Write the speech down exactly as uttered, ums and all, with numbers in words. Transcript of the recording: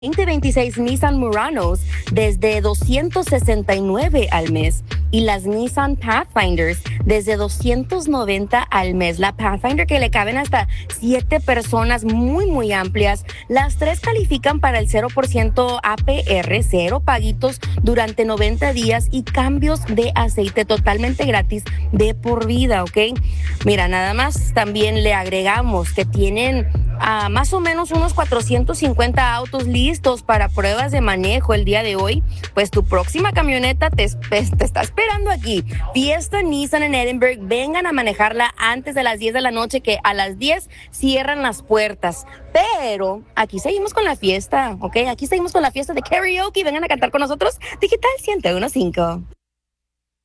veinte veintiséis Nissan Muranos desde doscientos sesenta y nueve al mes y las Nissan Pathfinders desde doscientos noventa al mes. La Pathfinder que le caben hasta siete personas, muy muy amplias. Las tres califican para el cero por ciento A P R, cero paguitos durante noventa días y cambios de aceite totalmente gratis de por vida, ¿ok? Mira, nada más también le agregamos que tienen a más o menos unos cuatrocientos cincuenta autos listos para pruebas de manejo el día de hoy. Pues tu próxima camioneta te, te está esperando aquí. Fiesta Nissan en Edinburgh. Vengan a manejarla antes de las diez de la noche, que a las diez cierran las puertas. Pero aquí seguimos con la fiesta, ¿ok? Aquí seguimos con la fiesta de karaoke. Vengan a cantar con nosotros. Digital ciento uno punto cinco.